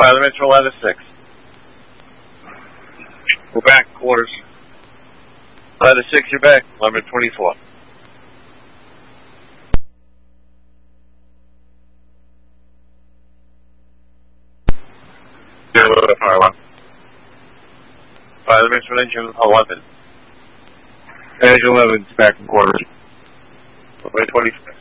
Fire limits for ladder 6. We're back, quarters. Ladder 6, you're back. Limit 24. Fire alarm. Fire limits for engine 11. Engine 11 is back in quarters. Runway 25.